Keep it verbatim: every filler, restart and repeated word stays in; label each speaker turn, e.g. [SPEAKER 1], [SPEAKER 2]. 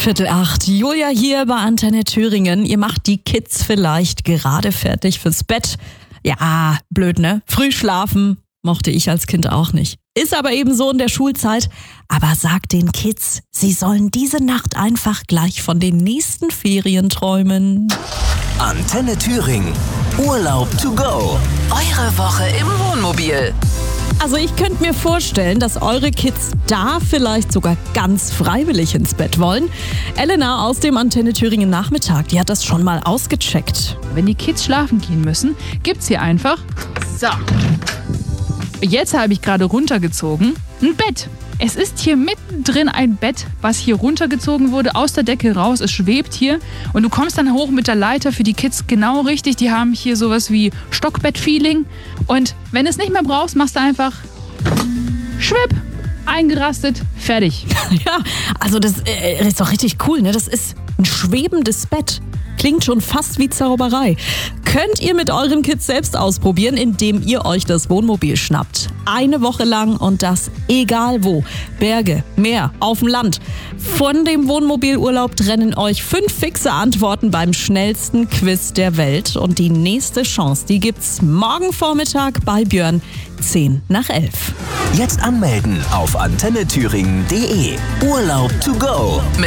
[SPEAKER 1] Viertel acht. Julia hier bei Antenne Thüringen. Ihr macht die Kids vielleicht gerade fertig fürs Bett. Ja, blöd, ne? Früh schlafen mochte ich als Kind auch nicht. Ist aber eben so in der Schulzeit. Aber sagt den Kids, sie sollen diese Nacht einfach gleich von den nächsten Ferien träumen.
[SPEAKER 2] Antenne Thüringen. Urlaub to go.
[SPEAKER 3] Eure Woche im Wohnmobil.
[SPEAKER 1] Also ich könnte mir vorstellen, dass eure Kids da vielleicht sogar ganz freiwillig ins Bett wollen. Elena aus dem Antenne Thüringen Nachmittag, die hat das schon mal ausgecheckt.
[SPEAKER 4] Wenn die Kids schlafen gehen müssen, gibt's hier einfach, so, jetzt habe ich gerade runtergezogen, ein Bett. Es ist hier mittendrin ein Bett, was hier runtergezogen wurde, aus der Decke raus. Es schwebt hier und du kommst dann hoch mit der Leiter für die Kids genau richtig. Die haben hier sowas wie Stockbett-Feeling. Und wenn du es nicht mehr brauchst, machst du einfach schwipp, eingerastet, fertig.
[SPEAKER 1] Ja, also das äh, ist doch richtig cool, ne? Das ist ein schwebendes Bett. Klingt schon fast wie Zauberei. Könnt ihr mit euren Kids selbst ausprobieren, indem ihr euch das Wohnmobil schnappt. Eine Woche lang und das egal wo. Berge, Meer, auf dem Land. Von dem Wohnmobilurlaub trennen euch fünf fixe Antworten beim schnellsten Quiz der Welt. Und die nächste Chance, die gibt's morgen Vormittag bei Björn, zehn nach elf.
[SPEAKER 2] Jetzt anmelden auf antenne thüringen punkt de. Urlaub to go.